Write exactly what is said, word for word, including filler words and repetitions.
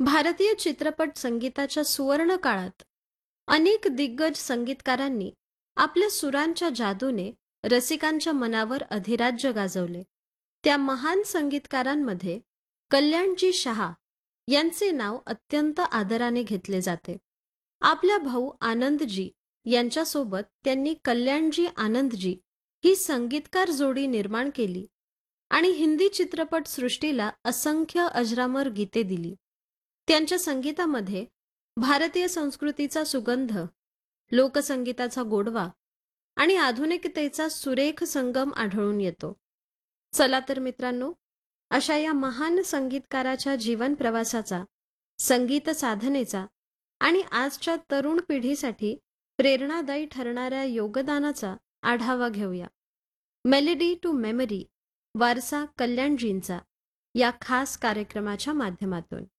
भारतीय चित्रपट संगीताच्या सुवर्ण काळात अनेक दिग्गज संगीतकारांनी आपल्या सुरांच्या जादूने रसिकांच्या मनावर अधिराज्य गाजवले. त्या महान संगीतकारांमध्ये कल्याणजी शहा यांचे नाव अत्यंत आदराने घेतले जाते. आपल्या भाऊ आनंदजी यांच्यासोबत त्यांनी कल्याणजी आनंदजी ही संगीतकार जोडी निर्माण केली आणि हिंदी चित्रपट सृष्टीला असंख्य अजरामर गीते दिली. त्यांच्या संगीतामध्ये भारतीय संस्कृतीचा सुगंध, लोकसंगीताचा गोडवा आणि आधुनिकतेचा सुरेख संगम आढळून येतो. चला तर मित्रांनो, अशा या महान संगीतकाराच्या जीवन प्रवासाचा, संगीत साधनेचा आणि आजच्या तरुण पिढीसाठी प्रेरणादायी ठरणाऱ्या योगदानाचा आढावा घेऊया. मेलडी टू मेमरी, वारसा कल्याणजींचा, या खास कार्यक्रमाच्या माध्यमातून.